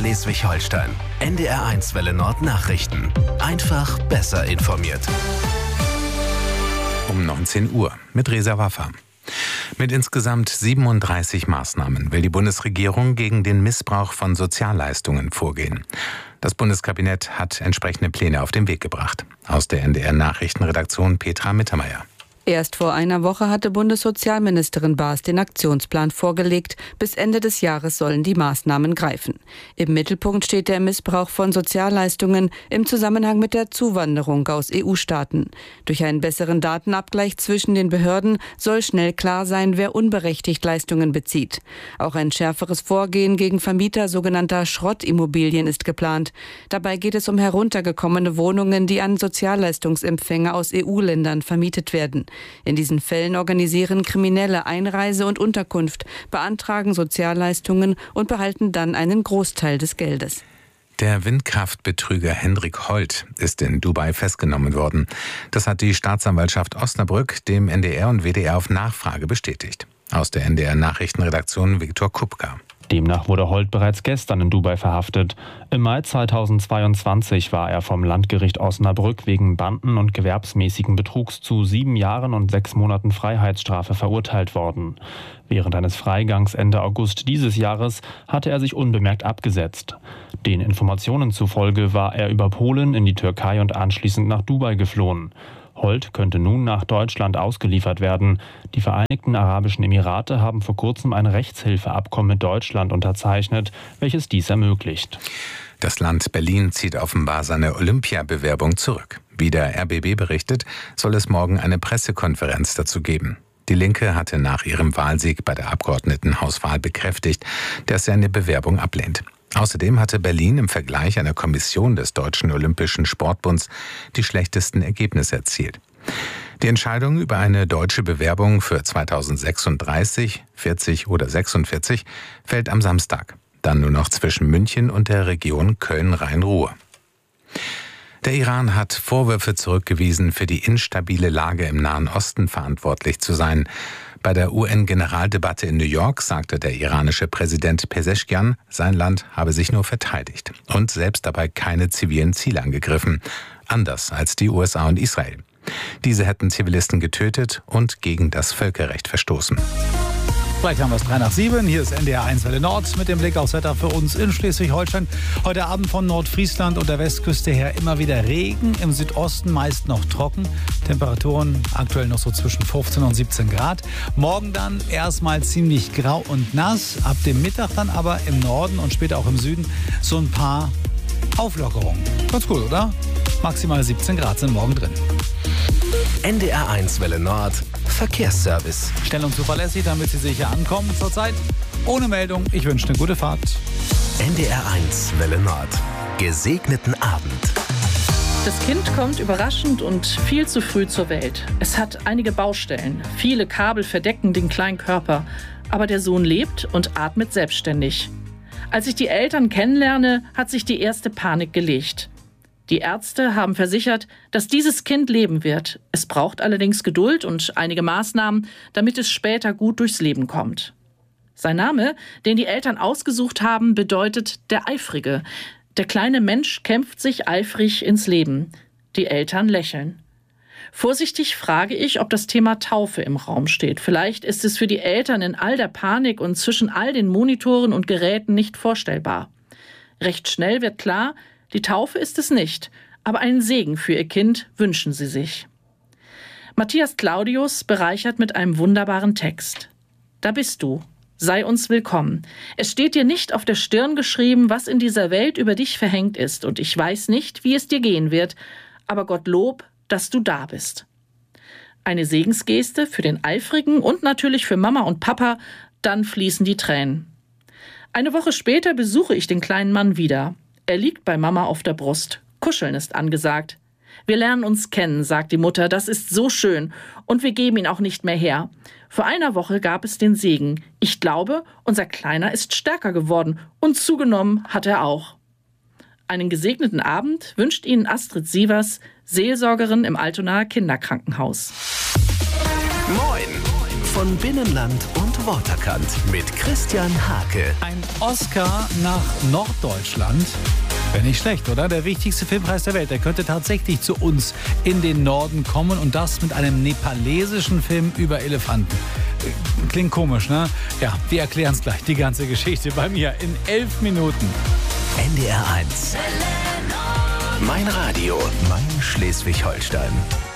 Schleswig-Holstein. NDR1 Welle Nord Nachrichten. Einfach besser informiert. Um 19 Uhr mit Reza Waffa. Mit insgesamt 37 Maßnahmen will die Bundesregierung gegen den Missbrauch von Sozialleistungen vorgehen. Das Bundeskabinett hat entsprechende Pläne auf den Weg gebracht. Aus der NDR-Nachrichtenredaktion Petra Mittermeier. Erst vor einer Woche hatte Bundessozialministerin Baas den Aktionsplan vorgelegt. Bis Ende des Jahres sollen die Maßnahmen greifen. Im Mittelpunkt steht der Missbrauch von Sozialleistungen im Zusammenhang mit der Zuwanderung aus EU-Staaten. Durch einen besseren Datenabgleich zwischen den Behörden soll schnell klar sein, wer unberechtigt Leistungen bezieht. Auch ein schärferes Vorgehen gegen Vermieter sogenannter Schrottimmobilien ist geplant. Dabei geht es um heruntergekommene Wohnungen, die an Sozialleistungsempfänger aus EU-Ländern vermietet werden. In diesen Fällen organisieren Kriminelle Einreise und Unterkunft, beantragen Sozialleistungen und behalten dann einen Großteil des Geldes. Der Windkraftbetrüger Hendrik Holt ist in Dubai festgenommen worden. Das hat die Staatsanwaltschaft Osnabrück dem NDR und WDR auf Nachfrage bestätigt. Aus der NDR-Nachrichtenredaktion Viktor Kupka. Demnach wurde Holt bereits gestern in Dubai verhaftet. Im Mai 2022 war er vom Landgericht Osnabrück wegen Banden- und gewerbsmäßigen Betrugs zu 7 Jahren und 6 Monaten Freiheitsstrafe verurteilt worden. Während eines Freigangs Ende August dieses Jahres hatte er sich unbemerkt abgesetzt. Den Informationen zufolge war er über Polen in die Türkei und anschließend nach Dubai geflohen. Holt könnte nun nach Deutschland ausgeliefert werden. Die Vereinigten Arabischen Emirate haben vor kurzem ein Rechtshilfeabkommen mit Deutschland unterzeichnet, welches dies ermöglicht. Das Land Berlin zieht offenbar seine Olympiabewerbung zurück. Wie der RBB berichtet, soll es morgen eine Pressekonferenz dazu geben. Die Linke hatte nach ihrem Wahlsieg bei der Abgeordnetenhauswahl bekräftigt, dass sie eine Bewerbung ablehnt. Außerdem hatte Berlin im Vergleich einer Kommission des Deutschen Olympischen Sportbunds die schlechtesten Ergebnisse erzielt. Die Entscheidung über eine deutsche Bewerbung für 2036, 40 oder 46 fällt am Samstag. Dann nur noch zwischen München und der Region Köln-Rhein-Ruhr. Der Iran hat Vorwürfe zurückgewiesen, für die instabile Lage im Nahen Osten verantwortlich zu sein. Bei der UN-Generaldebatte in New York sagte der iranische Präsident Pezeshkian, sein Land habe sich nur verteidigt und selbst dabei keine zivilen Ziele angegriffen, anders als die USA und Israel. Diese hätten Zivilisten getötet und gegen das Völkerrecht verstoßen. Vielleicht haben wir es 7:03. Hier ist NDR1 Welle Nord mit dem Blick aufs Wetter für uns in Schleswig-Holstein. Heute Abend von Nordfriesland und der Westküste her immer wieder Regen, im Südosten meist noch trocken. Temperaturen aktuell noch so zwischen 15 und 17 Grad. Morgen dann erstmal ziemlich grau und nass. Ab dem Mittag dann aber im Norden und später auch im Süden so ein paar Auflockerungen. Ganz cool, oder? Maximal 17 Grad sind morgen drin. NDR1 Welle Nord Verkehrsservice. Schnell und zuverlässig, damit Sie sicher ankommen zurzeit. Ohne Meldung. Ich wünsche eine gute Fahrt. NDR1 Welle Nord. Gesegneten Abend. Das Kind kommt überraschend und viel zu früh zur Welt. Es hat einige Baustellen. Viele Kabel verdecken den kleinen Körper. Aber der Sohn lebt und atmet selbstständig. Als ich die Eltern kennenlerne, hat sich die erste Panik gelegt. Die Ärzte haben versichert, dass dieses Kind leben wird. Es braucht allerdings Geduld und einige Maßnahmen, damit es später gut durchs Leben kommt. Sein Name, den die Eltern ausgesucht haben, bedeutet der Eifrige. Der kleine Mensch kämpft sich eifrig ins Leben. Die Eltern lächeln. Vorsichtig frage ich, ob das Thema Taufe im Raum steht. Vielleicht ist es für die Eltern in all der Panik und zwischen all den Monitoren und Geräten nicht vorstellbar. Recht schnell wird klar, die Taufe ist es nicht, aber einen Segen für ihr Kind wünschen sie sich. Matthias Claudius bereichert mit einem wunderbaren Text. Da bist du, sei uns willkommen. Es steht dir nicht auf der Stirn geschrieben, was in dieser Welt über dich verhängt ist, und ich weiß nicht, wie es dir gehen wird, aber Gottlob, dass du da bist. Eine Segensgeste für den Eifrigen und natürlich für Mama und Papa, dann fließen die Tränen. Eine Woche später besuche ich den kleinen Mann wieder. Er liegt bei Mama auf der Brust. Kuscheln ist angesagt. Wir lernen uns kennen, sagt die Mutter, das ist so schön. Und wir geben ihn auch nicht mehr her. Vor einer Woche gab es den Segen. Ich glaube, unser Kleiner ist stärker geworden und zugenommen hat er auch. Einen gesegneten Abend wünscht Ihnen Astrid Sievers, Seelsorgerin im Altonaer Kinderkrankenhaus. Moin von Binnenland und und Wort erkannt mit Christian Hake. Ein Oscar nach Norddeutschland. Wäre nicht schlecht, oder? Der wichtigste Filmpreis der Welt. Der könnte tatsächlich zu uns in den Norden kommen und das mit einem nepalesischen Film über Elefanten. Klingt komisch, ne? Ja, wir erklären es gleich, die ganze Geschichte bei mir in 11 Minuten. NDR 1. Mein Radio, mein Schleswig-Holstein.